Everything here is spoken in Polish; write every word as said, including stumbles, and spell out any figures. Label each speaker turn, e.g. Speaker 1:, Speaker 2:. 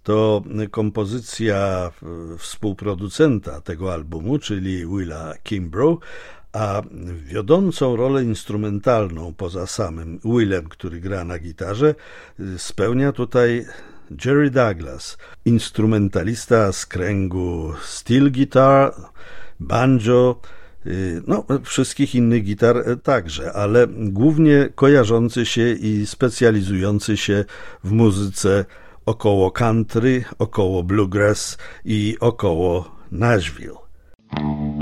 Speaker 1: to kompozycja współproducenta tego albumu, czyli Willa Kimbrough, a wiodącą rolę instrumentalną poza samym Willem, który gra na gitarze, spełnia tutaj Jerry Douglas, instrumentalista z kręgu steel guitar, banjo, no wszystkich innych gitar także, ale głównie kojarzący się i specjalizujący się w muzyce około country, około bluegrass i około Nashville.